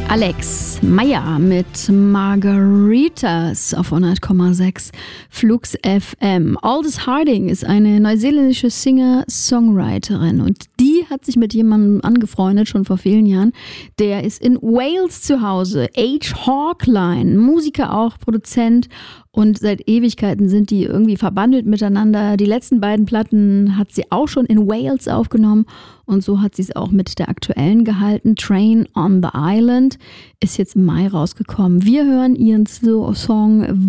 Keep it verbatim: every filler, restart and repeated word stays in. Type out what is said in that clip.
Alex Meyer mit Margaritas auf hundert Komma sechs Flux F M. Aldous Harding ist eine neuseeländische Singer-Songwriterin und die hat sich mit jemandem angefreundet, schon vor vielen Jahren. Der ist in Wales zu Hause. H. Hawkline, Musiker auch, Produzent. Und seit Ewigkeiten sind die irgendwie verbandelt miteinander. Die letzten beiden Platten hat sie auch schon in Wales aufgenommen. Und so hat sie es auch mit der aktuellen gehalten. Train on the Island ist jetzt im Mai rausgekommen. Wir hören ihren Song